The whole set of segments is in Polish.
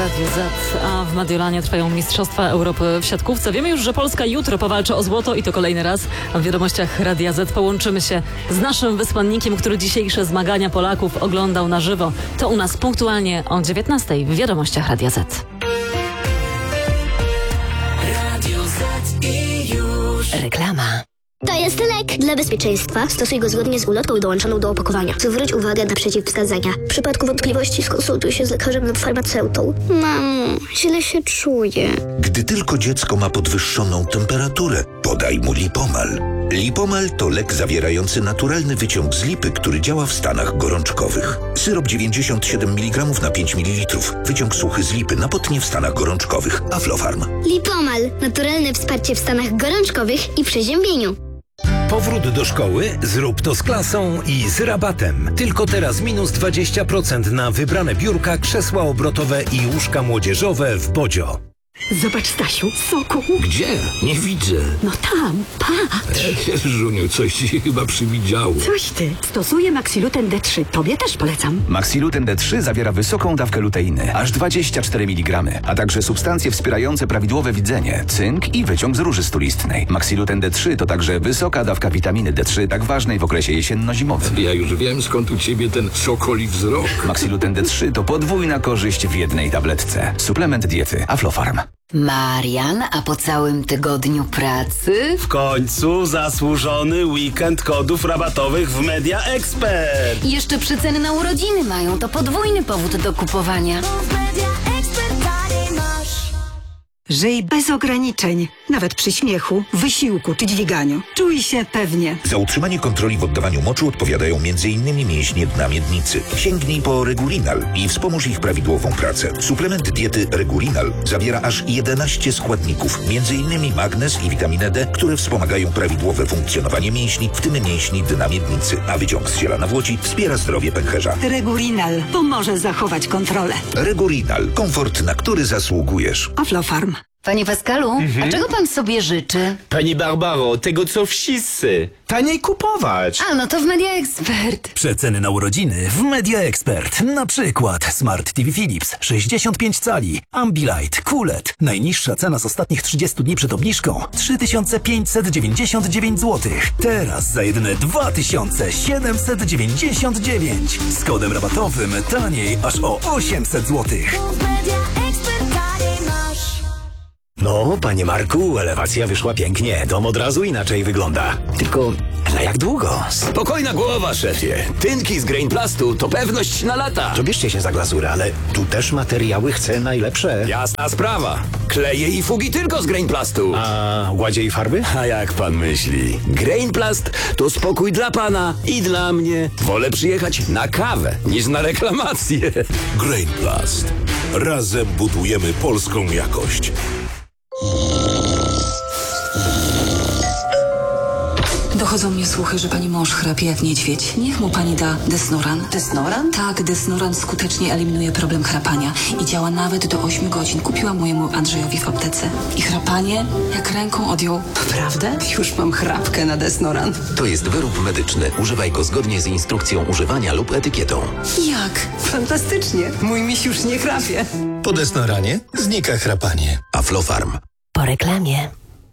Radio Z, a w Mediolanie trwają Mistrzostwa Europy w siatkówce. Wiemy już, że Polska jutro powalczy o złoto i to kolejny raz. A w wiadomościach Radia Z połączymy się z naszym wysłannikiem, który dzisiejsze zmagania Polaków oglądał na żywo. To u nas punktualnie o 19:00 w wiadomościach Radia Z. Radio Z i już. Reklama. To jest lek. Dla bezpieczeństwa stosuj go zgodnie z ulotką dołączoną do opakowania. Zwróć uwagę na przeciwwskazania. W przypadku wątpliwości skonsultuj się z lekarzem lub farmaceutą. Mamo, źle się czuję. Gdy tylko dziecko ma podwyższoną temperaturę, podaj mu Lipomal. Lipomal to lek zawierający naturalny wyciąg z lipy, który działa w stanach gorączkowych. Syrop 97 mg na 5 ml. Wyciąg suchy z lipy na potnie w stanach gorączkowych. Aflofarm. Lipomal. Naturalne wsparcie w stanach gorączkowych i przeziębieniu. Powrót do szkoły? Zrób to z klasą i z rabatem. Tylko teraz minus 20% na wybrane biurka, krzesła obrotowe i łóżka młodzieżowe w Bodzio. Zobacz, Stasiu, soku. Gdzie? Nie widzę. No tam, patrz. Żuniu, coś ci się chyba przywidziało. Coś ty. Stosuję Maxiluten D3. Tobie też polecam. Maxiluten D3 zawiera wysoką dawkę luteiny, aż 24 mg, a także substancje wspierające prawidłowe widzenie, cynk i wyciąg z róży stulistnej. Maxiluten D3 to także wysoka dawka witaminy D3, tak ważnej w okresie jesienno-zimowym. Ja już wiem, skąd u ciebie ten sokoli wzrok. Maxiluten D3 to podwójna korzyść w jednej tabletce. Suplement diety Aflofarm. Marian, a po całym tygodniu pracy? W końcu zasłużony weekend kodów rabatowych w Media Expert. I jeszcze przeceny na urodziny mają. To podwójny powód do kupowania. Żyj bez ograniczeń, nawet przy śmiechu, wysiłku czy dźwiganiu. Czuj się pewnie. Za utrzymanie kontroli w oddawaniu moczu odpowiadają m.in. mięśnie dna miednicy. Sięgnij po Regulinal i wspomóż ich prawidłową pracę. Suplement diety Regulinal zawiera aż 11 składników, m.in. magnez i witaminę D, które wspomagają prawidłowe funkcjonowanie mięśni, w tym mięśni dna miednicy. A wyciąg z ziela nawłoci wspiera zdrowie pęcherza. Regulinal pomoże zachować kontrolę. Regulinal. Komfort, na który zasługujesz. Aflofarm. Panie Pascalu, a czego pan sobie życzy? Pani Barbaro, tego co wszyscy. Taniej kupować. A, no to w Media Expert. Przeceny na urodziny w Media Expert. Na przykład Smart TV Philips 65 cali, Ambilight, QLED. Najniższa cena z ostatnich 30 dni przed obniżką 3599 zł. Teraz za jedyne 2799. Z kodem rabatowym taniej aż o 800 zł. No, panie Marku, elewacja wyszła pięknie. Dom od razu inaczej wygląda. Tylko na jak długo? Spokojna głowa, szefie. Tynki z Grainplastu to pewność na lata. To bierzcie się za glazurę, ale tu też materiały chcę najlepsze. Jasna sprawa. Kleje i fugi tylko z Grainplastu. A ładzie i farby? A jak pan myśli? Grainplast to spokój dla pana i dla mnie. Wolę przyjechać na kawę niż na reklamację. Grainplast. Razem budujemy polską jakość. Dochodzą mnie słuchy, że pani mąż chrapie jak niedźwiedź. Niech mu pani da Desnoran. Desnoran? Tak, Desnoran skutecznie eliminuje problem chrapania i działa nawet do 8 godzin. Kupiłam mojemu Andrzejowi w aptece. I chrapanie jak ręką odjął. Naprawdę? Już mam chrapkę na Desnoran. To jest wyrób medyczny. Używaj go zgodnie z instrukcją używania lub etykietą. Jak? Fantastycznie. Mój miś już nie chrapie. Po Desnoranie znika chrapanie. Aflofarm. Po reklamie.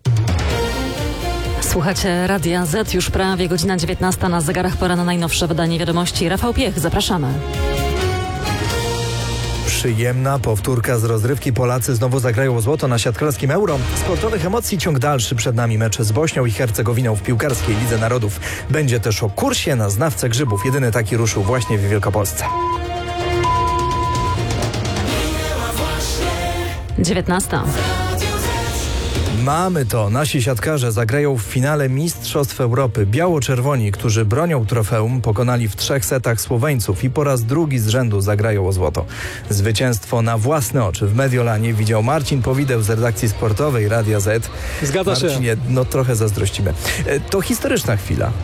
Słuchacie Radia Z, już prawie godzina 19 na zegarach, pora na najnowsze wydanie wiadomości. Rafał Piech, zapraszamy. Przyjemna powtórka z rozrywki. Polacy znowu zagrają o złoto na siatkarskim Euro. Sportowych emocji ciąg dalszy. Przed nami mecze z Bośnią i Hercegowiną w piłkarskiej Lidze Narodów. Będzie też o kursie na znawcę grzybów. Jedyny taki ruszył właśnie w Wielkopolsce. 19. Mamy to. Nasi siatkarze zagrają w finale Mistrzostw Europy. Biało-czerwoni, którzy bronią trofeum, pokonali w 3 setach Słoweńców i po raz drugi z rzędu zagrają o złoto. Zwycięstwo na własne oczy w Mediolanie widział Marcin Powideł z redakcji sportowej Radia Z. Zgadza się. Marcinie, no trochę zazdrościmy. To historyczna chwila.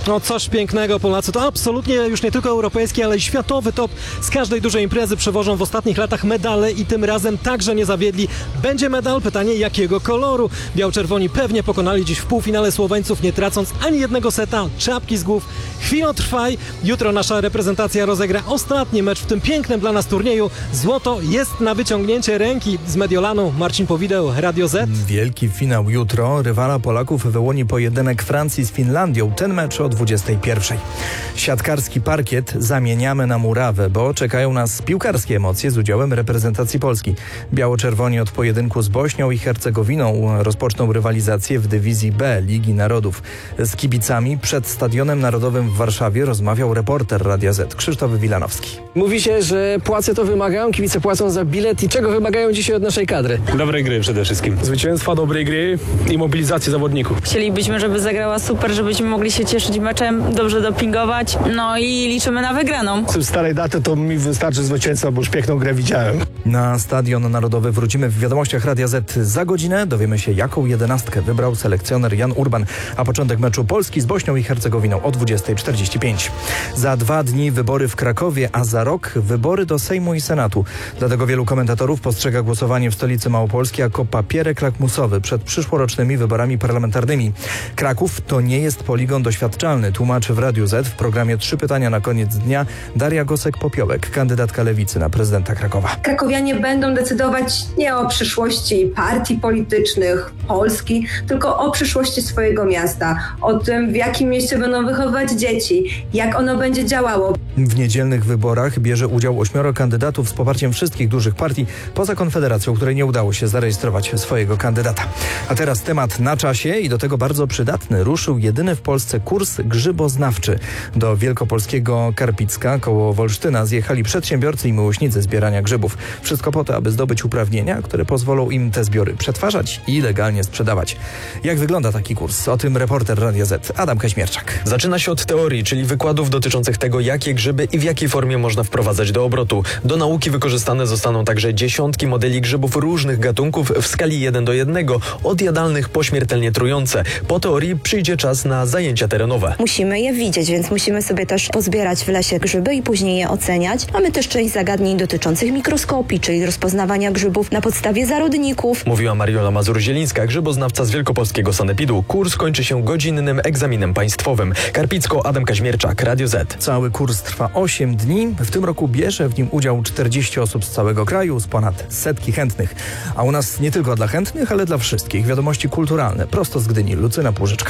No coś pięknego, Polacy to absolutnie już nie tylko europejski, ale i światowy top. Z każdej dużej imprezy przewożą w ostatnich latach medale i tym razem także nie zawiedli. Będzie medal, pytanie jakiego koloru? Biało-czerwoni pewnie pokonali dziś w półfinale Słoweńców, nie tracąc ani jednego seta, czapki z głów. Chwilą trwaj, jutro nasza reprezentacja rozegra ostatni mecz w tym pięknym dla nas turnieju. Złoto jest na wyciągnięcie ręki. Z Mediolanu Marcin Powideł, Radio Z. Wielki finał jutro. Rywala Polaków wyłoni pojedynek Francji z Finlandią. Ten mecz o 21. Siatkarski parkiet zamieniamy na murawę, bo czekają nas piłkarskie emocje z udziałem reprezentacji Polski. Biało-czerwoni od pojedynku z Bośnią i Hercegowiną rozpoczną rywalizację w dywizji B Ligi Narodów. Z kibicami przed Stadionem Narodowym w Warszawie rozmawiał reporter Radia Z Krzysztof Wilanowski. Mówi się, że płace to wymagają, kibice płacą za bilet i czego wymagają dzisiaj od naszej kadry? Dobrej gry przede wszystkim. Zwycięstwa, dobrej gry i mobilizacji zawodników. Chcielibyśmy, żeby zagrała super, żebyśmy mogli się cieszyć meczem, dobrze dopingować, no i liczymy na wygraną. Z starej daty to mi wystarczy zwycięstwa, bo już piękną grę widziałem. Na Stadion Narodowy wrócimy w wiadomościach Radia Z za godzinę. Dowiemy się, jaką 11 wybrał selekcjoner Jan Urban. A początek meczu Polski z Bośnią i Hercegowiną o 20:45. Za 2 dni wybory w Krakowie, a za rok wybory do Sejmu i Senatu. Dlatego wielu komentatorów postrzega głosowanie w stolicy Małopolski jako papierek lakmusowy przed przyszłorocznymi wyborami parlamentarnymi. Kraków to nie jest poligon doświadczalny, tłumaczy w Radiu Z w programie 3 pytania na koniec dnia Daria Gosek-Popiołek, kandydatka Lewicy na prezydenta Krakowa. Krakowianie będą decydować nie o przyszłości partii politycznych, Polski, tylko o przyszłości swojego miasta, o tym, w jakim mieście będą wychowywać dzieci, jak ono będzie działało. W niedzielnych wyborach bierze udział 8 kandydatów z poparciem wszystkich dużych partii, poza Konfederacją, której nie udało się zarejestrować swojego kandydata. A teraz temat na czasie i do tego bardzo przydatny. Ruszył jedyny w Polsce kurs grzyboznawczy. Do wielkopolskiego Karpicka koło Wolsztyna zjechali przedsiębiorcy i miłośnicy zbierania grzybów. Wszystko po to, aby zdobyć uprawnienia, które pozwolą im te zbiory przetwarzać i legalnie sprzedawać. Jak wygląda taki kurs? O tym reporter Radia Z Adam Kaźmierczak. Zaczyna się od teorii, czyli wykładów dotyczących tego, jakie grzyby i w jakiej formie można wprowadzać do obrotu. Do nauki wykorzystane zostaną także dziesiątki modeli grzybów różnych gatunków w skali 1:1, od jadalnych po śmiertelnie trujące. Po teorii przyjdzie czas na zajęcia terenowe. Musimy je widzieć, więc musimy sobie też pozbierać w lesie grzyby i później je oceniać. Mamy też część zagadnień dotyczących mikroskopii, czyli rozpoznawania grzybów na podstawie zarodników. Mówiła Mariola Mazur-Zielińska, grzyboznawca z wielkopolskiego sanepidu. Kurs kończy się godzinnym egzaminem państwowym. Karpicko, Adam Kaźmierczak, Radio Z. Cały kurs trwa 8 dni. W tym roku bierze w nim udział 40 osób z całego kraju, z ponad 100 chętnych. A u nas nie tylko dla chętnych, ale dla wszystkich. Wiadomości kulturalne. Prosto z Gdyni. Lucyna Płużyczka.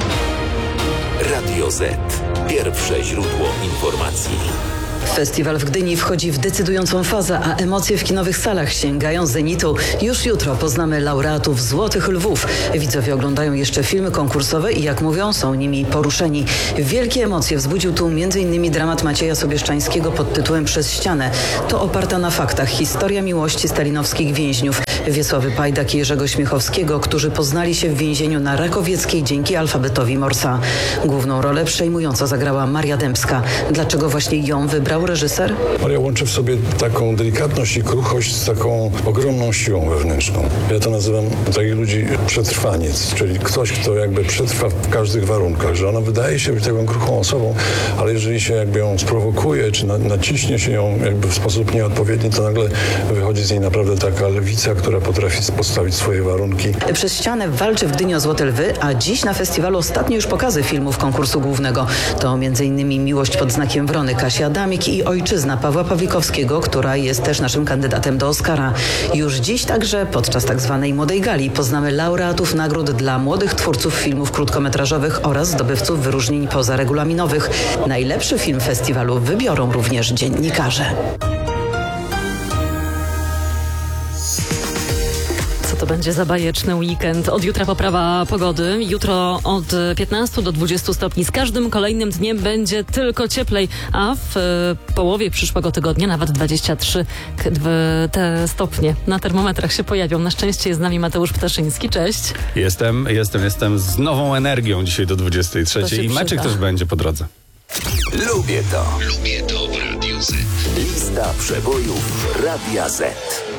Radio Z. Pierwsze źródło informacji. Festiwal w Gdyni wchodzi w decydującą fazę, a emocje w kinowych salach sięgają zenitu. Już jutro poznamy laureatów Złotych Lwów. Widzowie oglądają jeszcze filmy konkursowe i jak mówią, są nimi poruszeni. Wielkie emocje wzbudził tu m.in. dramat Macieja Sobieszczańskiego pod tytułem Przez ścianę. To oparta na faktach historia miłości stalinowskich więźniów Wiesławy Pajdak i Jerzego Śmiechowskiego, którzy poznali się w więzieniu na Rakowieckiej dzięki alfabetowi Morsa. Główną rolę przejmująco zagrała Maria Dębska. Dlaczego właśnie ją wybrał reżyser? Maria łączy w sobie taką delikatność i kruchość z taką ogromną siłą wewnętrzną. Ja to nazywam takich ludzi przetrwaniec, czyli ktoś, kto jakby przetrwa w każdych warunkach, że ona wydaje się być taką kruchą osobą, ale jeżeli się jakby ją sprowokuje, czy naciśnie się ją jakby w sposób nieodpowiedni, to nagle wychodzi z niej naprawdę taka lewica, która potrafi postawić swoje warunki. Przez ścianę walczy w Gdyni o Złote Lwy, a dziś na festiwalu ostatnie już pokazy filmów konkursu głównego. To m.in. Miłość pod znakiem Wrony Kasi Adamik i Ojczyzna Pawła Pawlikowskiego, która jest też naszym kandydatem do Oscara. Już dziś także podczas tak zwanej Młodej Gali poznamy laureatów nagród dla młodych twórców filmów krótkometrażowych oraz zdobywców wyróżnień pozaregulaminowych. Najlepszy film festiwalu wybiorą również dziennikarze. To będzie za bajeczny weekend. Od jutra poprawa pogody. Jutro od 15 do 20 stopni. Z każdym kolejnym dniem będzie tylko cieplej, a w połowie przyszłego tygodnia nawet 23 te stopnie na termometrach się pojawią. Na szczęście jest z nami Mateusz Ptaszyński. Cześć. Jestem z nową energią dzisiaj do 23 i meczyk też będzie po drodze. Lubię to w Radiu Z. Lista przebojów Radia Z.